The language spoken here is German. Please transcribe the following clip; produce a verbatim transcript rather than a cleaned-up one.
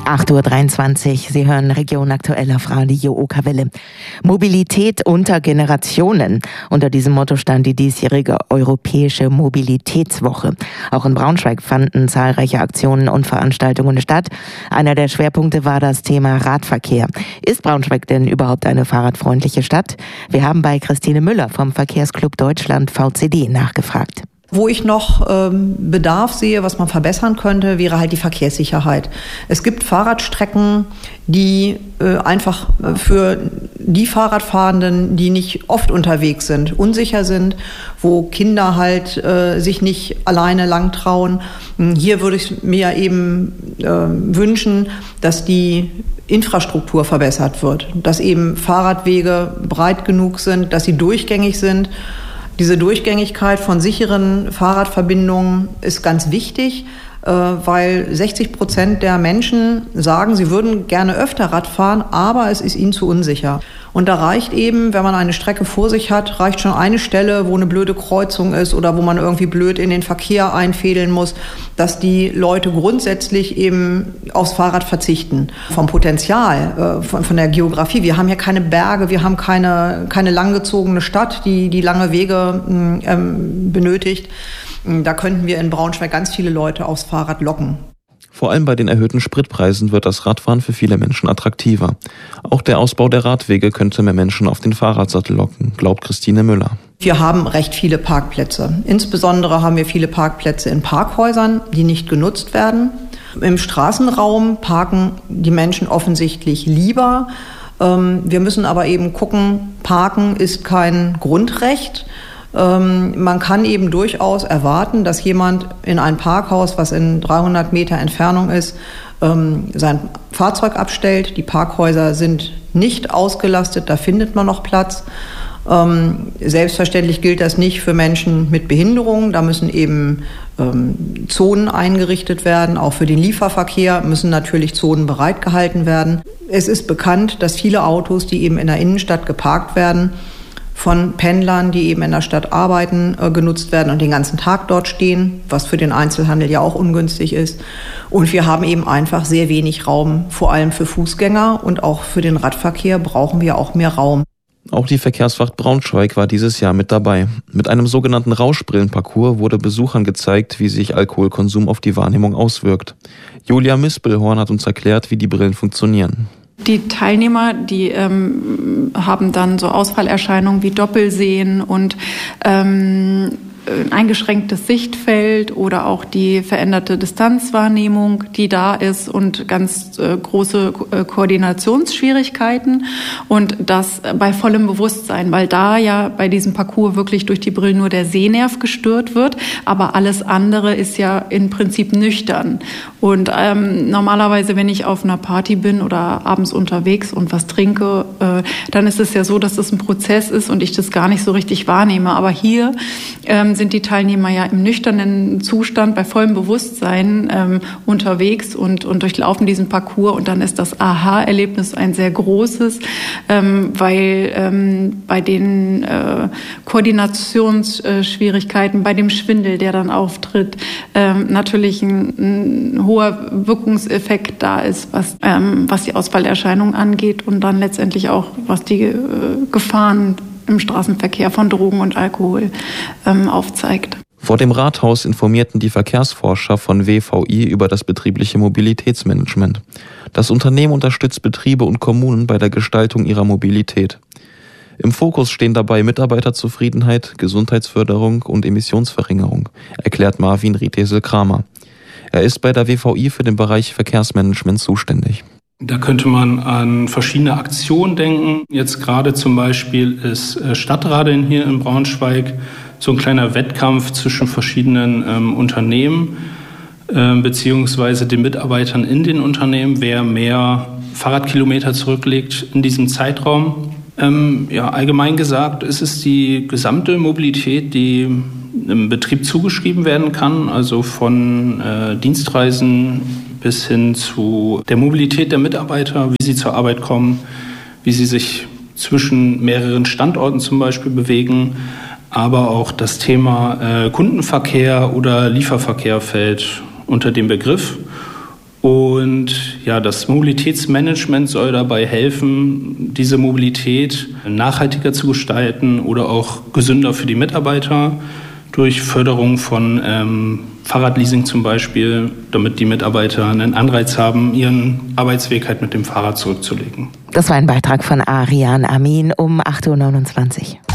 acht Uhr dreiundzwanzig, Sie hören Region Aktuell auf Radio Okerwelle. Mobilität unter Generationen. Unter diesem Motto stand die diesjährige Europäische Mobilitätswoche. Auch in Braunschweig fanden zahlreiche Aktionen und Veranstaltungen statt. Einer der Schwerpunkte war das Thema Radverkehr. Ist Braunschweig denn überhaupt eine fahrradfreundliche Stadt? Wir haben bei Christine Müller vom Verkehrsclub Deutschland V C D nachgefragt. Wo ich noch ähm, Bedarf sehe, was man verbessern könnte, wäre halt die Verkehrssicherheit. Es gibt Fahrradstrecken, die äh, einfach für die Fahrradfahrenden, die nicht oft unterwegs sind, unsicher sind, wo Kinder halt äh, sich nicht alleine lang trauen. Hier würde ich mir eben äh, wünschen, dass die Infrastruktur verbessert wird, dass eben Fahrradwege breit genug sind, dass sie durchgängig sind. Diese Durchgängigkeit von sicheren Fahrradverbindungen ist ganz wichtig, weil sechzig Prozent der Menschen sagen, sie würden gerne öfter Rad fahren, aber es ist ihnen zu unsicher. Und da reicht eben, wenn man eine Strecke vor sich hat, reicht schon eine Stelle, wo eine blöde Kreuzung ist oder wo man irgendwie blöd in den Verkehr einfädeln muss, dass die Leute grundsätzlich eben aufs Fahrrad verzichten. Vom Potenzial, äh, von, von der Geografie. Wir haben hier keine Berge, wir haben keine, keine langgezogene Stadt, die, die lange Wege ähm, benötigt. Da könnten wir in Braunschweig ganz viele Leute aufs Fahrrad locken. Vor allem bei den erhöhten Spritpreisen wird das Radfahren für viele Menschen attraktiver. Auch der Ausbau der Radwege könnte mehr Menschen auf den Fahrradsattel locken, glaubt Christine Müller. Wir haben recht viele Parkplätze. Insbesondere haben wir viele Parkplätze in Parkhäusern, die nicht genutzt werden. Im Straßenraum parken die Menschen offensichtlich lieber. Wir müssen aber eben gucken, Parken ist kein Grundrecht. Ähm, man kann eben durchaus erwarten, dass jemand in ein Parkhaus, was in dreihundert Meter Entfernung ist, ähm, sein Fahrzeug abstellt. Die Parkhäuser sind nicht ausgelastet, da findet man noch Platz. Ähm, selbstverständlich gilt das nicht für Menschen mit Behinderungen. Da müssen eben ähm, Zonen eingerichtet werden. Auch für den Lieferverkehr müssen natürlich Zonen bereitgehalten werden. Es ist bekannt, dass viele Autos, die eben in der Innenstadt geparkt werden, von Pendlern, die eben in der Stadt arbeiten, äh, genutzt werden und den ganzen Tag dort stehen, was für den Einzelhandel ja auch ungünstig ist. Und wir haben eben einfach sehr wenig Raum, vor allem für Fußgänger, und auch für den Radverkehr brauchen wir auch mehr Raum. Auch die Verkehrswacht Braunschweig war dieses Jahr mit dabei. Mit einem sogenannten Rauschbrillenparcours wurde Besuchern gezeigt, wie sich Alkoholkonsum auf die Wahrnehmung auswirkt. Julia Mispelhorn hat uns erklärt, wie die Brillen funktionieren. Die Teilnehmer, die ähm, haben dann so Ausfallerscheinungen wie Doppelsehen und ähm, ein eingeschränktes Sichtfeld oder auch die veränderte Distanzwahrnehmung, die da ist, und ganz äh, große äh, Koordinationsschwierigkeiten, und das bei vollem Bewusstsein, weil da ja bei diesem Parcours wirklich durch die Brille nur der Sehnerv gestört wird, aber alles andere ist ja im Prinzip nüchtern. Und ähm, normalerweise, wenn ich auf einer Party bin oder abends unterwegs und was trinke, äh, dann ist es ja so, dass das ein Prozess ist und ich das gar nicht so richtig wahrnehme. Aber hier ähm, sind die Teilnehmer ja im nüchternen Zustand bei vollem Bewusstsein ähm, unterwegs und, und durchlaufen diesen Parcours, und dann ist das Aha-Erlebnis ein sehr großes, ähm, weil ähm, bei den äh, Koordinationsschwierigkeiten, bei dem Schwindel, der dann auftritt, ähm, natürlich ein, ein hoher Wirkungseffekt da ist, was, ähm, was die Ausfallerscheinung angeht, und dann letztendlich auch, was die äh, Gefahren im Straßenverkehr von Drogen und Alkohol ähm, aufzeigt. Vor dem Rathaus informierten die Verkehrsforscher von W V I über das betriebliche Mobilitätsmanagement. Das Unternehmen unterstützt Betriebe und Kommunen bei der Gestaltung ihrer Mobilität. Im Fokus stehen dabei Mitarbeiterzufriedenheit, Gesundheitsförderung und Emissionsverringerung, erklärt Marvin Riethesel-Kramer. Er ist bei der W V I für den Bereich Verkehrsmanagement zuständig. Da könnte man an verschiedene Aktionen denken. Jetzt gerade zum Beispiel ist Stadtradeln hier in Braunschweig so ein kleiner Wettkampf zwischen verschiedenen ähm, Unternehmen äh, beziehungsweise den Mitarbeitern in den Unternehmen, wer mehr Fahrradkilometer zurücklegt in diesem Zeitraum. Ähm, ja, allgemein gesagt ist es die gesamte Mobilität, die im Betrieb zugeschrieben werden kann, also von äh, Dienstreisen bis hin zu der Mobilität der Mitarbeiter, wie sie zur Arbeit kommen, wie sie sich zwischen mehreren Standorten zum Beispiel bewegen, aber auch das Thema äh, Kundenverkehr oder Lieferverkehr fällt unter den Begriff. Und ja, das Mobilitätsmanagement soll dabei helfen, diese Mobilität nachhaltiger zu gestalten oder auch gesünder für die Mitarbeiter durch Förderung von ähm, Fahrradleasing zum Beispiel, damit die Mitarbeiter einen Anreiz haben, ihren Arbeitsweg halt mit dem Fahrrad zurückzulegen. Das war ein Beitrag von Arian Amin um acht Uhr neunundzwanzig.